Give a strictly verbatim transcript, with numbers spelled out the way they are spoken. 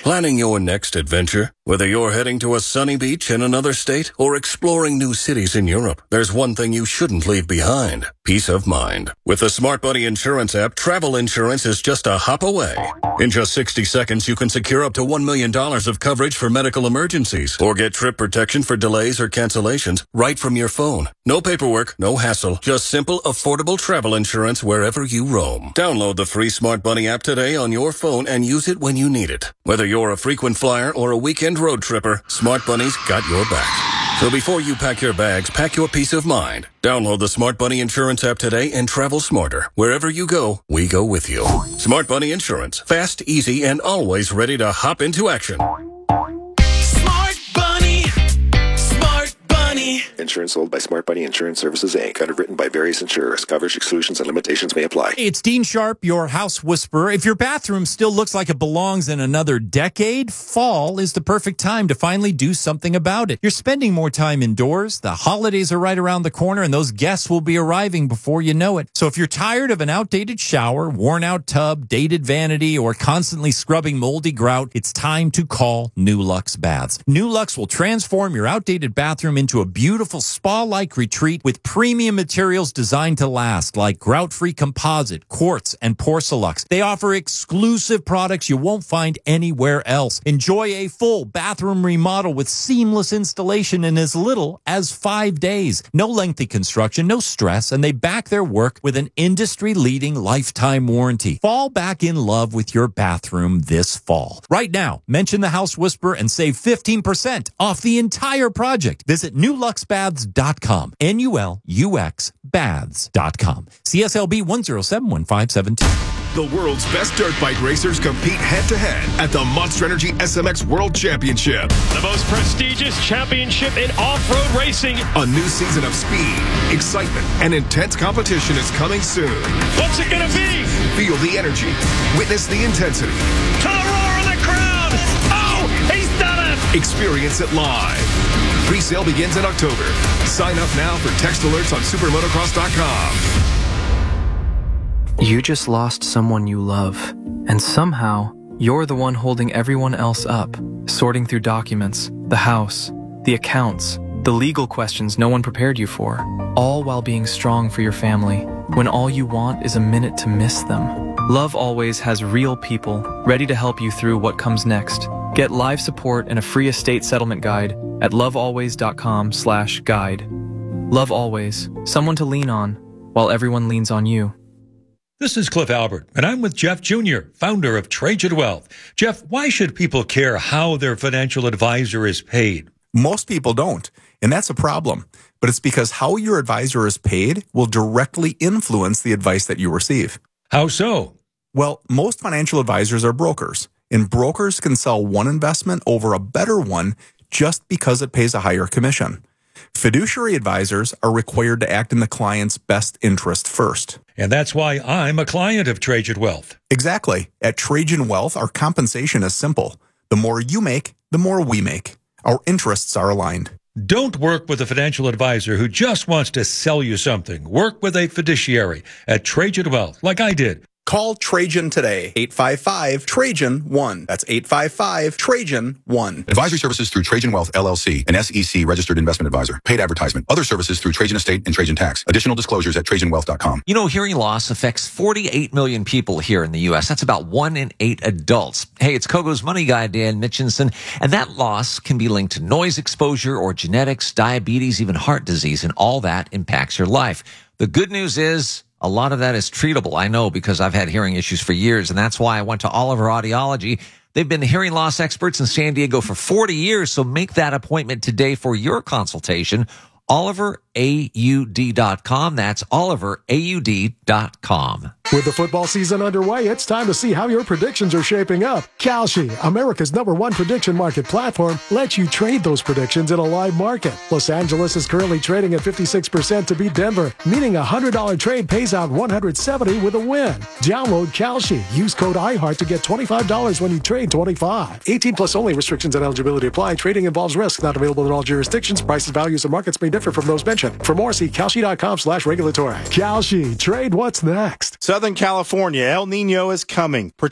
Planning your next adventure? Whether you're heading to a sunny beach in another state or exploring new cities in Europe, there's one thing you shouldn't leave behind: peace of mind. With the Smart Buddy Insurance app, travel insurance is just a hop away. In just sixty seconds, you can secure up to one million dollars of coverage for medical emergencies or get trip protection for delays or cancellations right from your phone. No paperwork, no hassle, just simple, affordable travel insurance wherever you roam. Download the free Smart Buddy app today on your phone and use it when you need it. Whether you're a frequent flyer or a weekend road tripper, Smart Bunny's got your back. So before you pack your bags, pack your peace of mind. Download the Smart Bunny Insurance app today and travel smarter. Wherever you go, we go with you. Smart Bunny Insurance. Fast, easy, and always ready to hop into action. Smart Bunny. Smart Bunny. Insurance sold by Smart Bunny Insurance Services, Incorporated. Underwritten by various insurers. Coverage exclusions and limitations may apply. It's Dean Sharp, your house whisperer. If your bathroom still looks like it belongs in another decade, fall is the perfect time to finally do something about it. You're spending more time indoors. The holidays are right around the corner, and those guests will be arriving before you know it. So if you're tired of an outdated shower, worn-out tub, dated vanity, or constantly scrubbing moldy grout, it's time to call New Lux Baths. New Lux will transform your outdated bathroom into a beautiful spa-like retreat with premium materials designed to last, like grout-free composite, quartz, and Porcelux. They offer exclusive products you won't find anywhere else. Enjoy a full bathroom remodel with seamless installation in as little as five days. No lengthy construction, no stress, and they back their work with an industry-leading lifetime warranty. Fall back in love with your bathroom this fall. Right now, mention the House Whisperer and save fifteen percent off the entire project. Visit new lux baths dot com. N U L U X baths dot com. C S L B one zero seven one five seven two. The world's best dirt bike racers compete head-to-head at the Monster Energy S M X World Championship. The most prestigious championship in off-road racing. A new season of speed, excitement, and intense competition is coming soon. What's it going to be? Feel the energy. Witness the intensity. To the roar of the crowd. Oh, he's done it. Experience it live. Pre-sale begins in October. Sign up now for text alerts on supermotocross dot com. You just lost someone you love, and somehow you're the one holding everyone else up, sorting through documents, the house, the accounts, the legal questions no one prepared you for, all while being strong for your family, when all you want is a minute to miss them. Love Always has real people ready to help you through what comes next. Get live support and a free estate settlement guide at love always dot com slash guide. Love Always, someone to lean on while everyone leans on you. This is Cliff Albert, and I'm with Jeff Junior, founder of Trajan Wealth. Jeff, why should people care how their financial advisor is paid? Most people don't, and that's a problem. But it's because how your advisor is paid will directly influence the advice that you receive. How so? Well, most financial advisors are brokers, and brokers can sell one investment over a better one just because it pays a higher commission. Fiduciary advisors are required to act in the client's best interest first. And that's why I'm a client of Trajan Wealth. Exactly. At Trajan Wealth, our compensation is simple. The more you make, the more we make. Our interests are aligned. Don't work with a financial advisor who just wants to sell you something. Work with a fiduciary at Trajan Wealth, like I did. Call Trajan today, eight five five, Trajan one. That's eight five five, Trajan one. Advisory services through Trajan Wealth, L L C, an S E C registered investment advisor. Paid advertisement. Other services through Trajan Estate and Trajan Tax. Additional disclosures at trajan wealth dot com. You know, hearing loss affects forty-eight million people here in the U S. That's about one in eight adults. Hey, it's Kogo's money guy, Dan Mitchinson, and that loss can be linked to noise exposure or genetics, diabetes, even heart disease, and all that impacts your life. The good news is, a lot of that is treatable. I know because I've had hearing issues for years, and that's why I went to Oliver Audiology. They've been the hearing loss experts in San Diego for forty years, so make that appointment today for your consultation. Oliver A U D dot com. That's Oliver A U D dot com. With the football season underway, it's time to see how your predictions are shaping up. Kalshi, America's number one prediction market platform, lets you trade those predictions in a live market. Los Angeles is currently trading at fifty-six percent to beat Denver, meaning a one hundred dollars trade pays out one hundred seventy dollars with a win. Download Kalshi. Use code iHeart to get twenty-five dollars when you trade twenty-five dollars. eighteen plus only. Restrictions and eligibility apply. Trading involves risk. Not available in all jurisdictions. Prices, values, and markets may differ from those mentioned. For more, see Kalshi dot com slash regulatory. Kalshi. Trade what's next. Southern California, El Nino is coming. Protect